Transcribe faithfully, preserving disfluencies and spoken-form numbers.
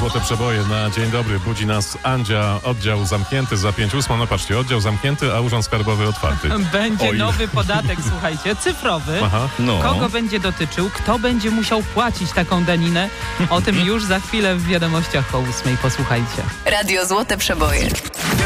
Złote Przeboje na dzień dobry. Budzi nas Andzia, oddział zamknięty za pięć ósmą. No patrzcie, oddział zamknięty, a urząd skarbowy otwarty. Będzie Oj. nowy podatek, słuchajcie, cyfrowy. Aha. No. Kogo będzie dotyczył? Kto będzie musiał płacić taką daninę? O tym już za chwilę w wiadomościach po ósmej. Posłuchajcie. Radio Złote Przeboje.